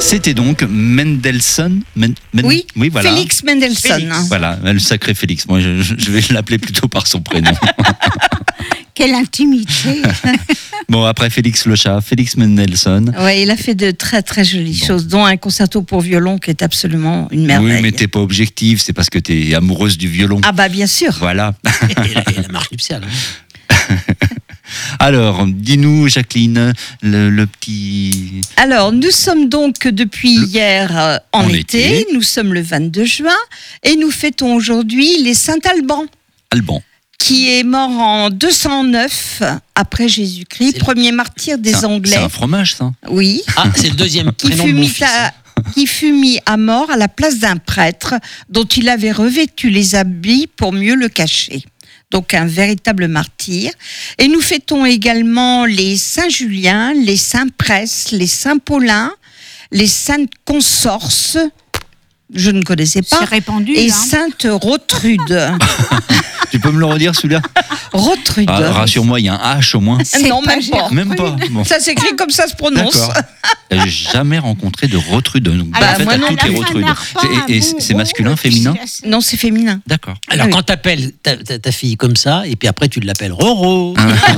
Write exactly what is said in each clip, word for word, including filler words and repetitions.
C'était donc Mendelssohn. Men, Men, oui, oui voilà. Félix Mendelssohn. Félix. Voilà, le sacré Félix. Moi, je, je vais l'appeler plutôt par son prénom. Quelle intimité. Bon, après Félix le chat, Félix Mendelssohn. Ouais, il a fait de très très jolies bon. choses, dont un concerto pour violon qui est absolument une merveille. Oui, mais t'es pas objective, c'est parce que t'es amoureuse du violon. Ah bah bien sûr. Voilà. Et la, et la marche nuptiale. Hein. Alors, dis-nous, Jacqueline, le, le petit... Alors, nous sommes donc depuis le... hier euh, en, en été. été, nous sommes le vingt-deux juin, et nous fêtons aujourd'hui les Saint-Alban. Alban. Qui est mort en deux cent neuf après Jésus-Christ, c'est premier martyr des c'est un, Anglais. C'est un fromage, ça. Oui. Ah, c'est le deuxième prénom de mon fils. À, qui fut mis à mort à la place d'un prêtre dont il avait revêtu les habits pour mieux le cacher. Donc un véritable martyr. Et nous fêtons également les Saint-Julien, les Saint-Presse, les Saint-Paulin, les Saintes Consorces, je ne connaissais pas, c'est répandu, et hein. Sainte Rotrude. Tu peux me le redire, celui-là? Rotrude. Ah, rassure-moi, il y a un H au moins. Non, même pas. Même pas. Bon. Ça s'écrit comme ça se prononce. D'accord. J'ai jamais rencontré de Rotrude. Donc, ah bah, moi à non, toutes les Rotrudes. Et, et c'est masculin, féminin? Non, c'est féminin. D'accord. Alors, oui. quand tu appelles ta, ta, ta fille comme ça, et puis après tu l'appelles Roro.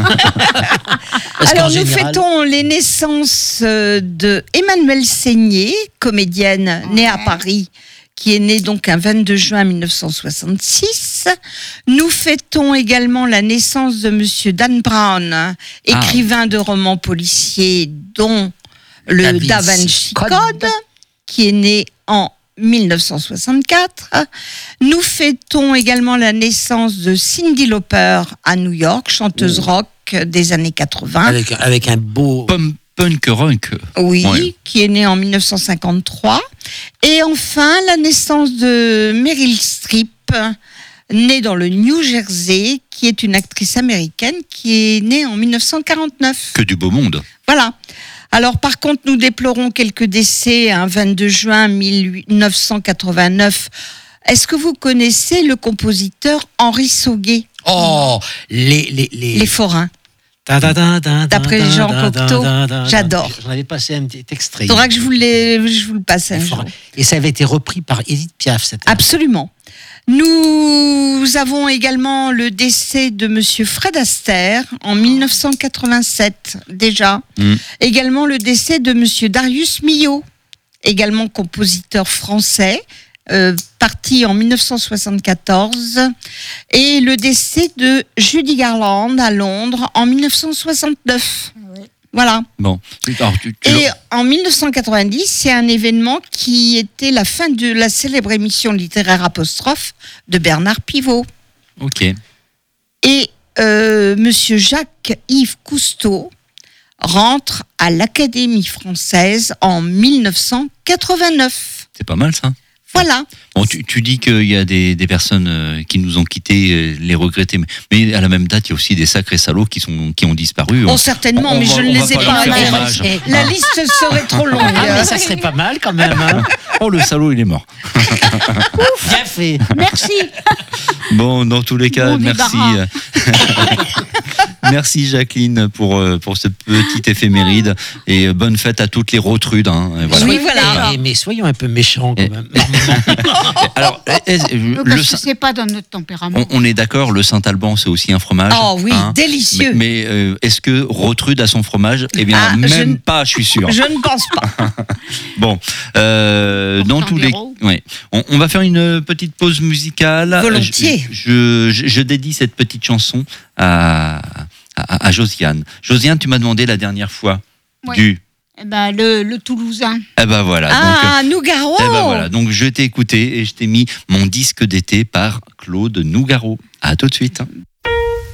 Alors, nous général... fêtons les naissances de Emmanuelle Seigné, comédienne ouais. née à Paris, qui est née donc un vingt-deux juin mille neuf cent soixante-six. Nous fêtons également la naissance de Monsieur Dan Brown, écrivain ah. de romans policiers, dont le Da Vinci, da Vinci Code, Code, qui est né en mille neuf cent soixante-quatre. Nous fêtons également la naissance de Cyndi Lauper à New York, chanteuse oh. rock des années quatre-vingts. Avec, avec un beau... Pomme. Punk rock. Oui, ouais. qui est né en mille neuf cent cinquante-trois. Et enfin, la naissance de Meryl Streep, née dans le New Jersey, qui est une actrice américaine qui est née en mille neuf cent quarante-neuf. Que du beau monde. Voilà. Alors, par contre, nous déplorons quelques décès, un vingt-deux juin mille neuf cent quatre-vingt-neuf. Est-ce que vous connaissez le compositeur Henri Sauguet? Oh, les... Les, les... les forains. D'après Jean Cocteau, j'adore. J'en avais passé un petit extrait. Il faudra que je vous, les, je vous le passe un jour. Et ça avait été repris par Édith Piaf, cette année. Absolument. Nous avons également le décès de Monsieur Fred Astaire en mille neuf cent quatre-vingt-sept, déjà. Mm. Également le décès de Monsieur Darius Milhaud, également compositeur français. Euh, parti en mille neuf cent soixante-quatorze, et le décès de Judy Garland à Londres en mille neuf cent soixante-neuf. Oui. Voilà. Bon. Alors, tu, tu et en mille neuf cent quatre-vingt-dix, c'est un événement qui était la fin de la célèbre émission littéraire Apostrophe de Bernard Pivot. Ok. Et euh, Monsieur Jacques-Yves Cousteau rentre à l'Académie française en mille neuf cent quatre-vingt-neuf. C'est pas mal ça. Voilà. Bon, tu, tu dis qu'il y a des, des personnes euh, qui nous ont quittés, euh, les regretter, mais, mais à la même date, il y a aussi des sacrés salauds qui, sont, qui ont disparu. Oh, certainement, on, on mais va, je ne les ai pas. La ah. liste serait trop longue. Ah, mais ça serait pas mal quand même. Hein. Oh, le salaud, il est mort. Ouf. Bien fait. Merci. Bon, dans tous les cas, bon merci. Merci Jacqueline pour, pour ce petit éphéméride et bonne fête à toutes les Rotrudes. Hein. Voilà. Oui, voilà. Mais, mais soyons un peu méchants quand même. Alors, le parce que c'est pas dans notre tempérament. On, on est d'accord, le Saint-Alban c'est aussi un fromage. Oh oui, hein, délicieux. Mais, mais euh, est-ce que Rotrude a son fromage? Eh bien, ah, même pas, je suis sûr. Je ne pense pas. Bon, euh, dans tous les, ouais, on, on va faire une petite pause musicale. Volontiers. Je, je, je dédie cette petite chanson à, à, à Josiane. Josiane, tu m'as demandé la dernière fois ouais. du. Eh ben, le, le Toulousain. Eh ben voilà. Ah, donc, Nougaro. Eh ben voilà. Donc je t'ai écouté et je t'ai mis mon disque d'été par Claude Nougaro. À tout de suite.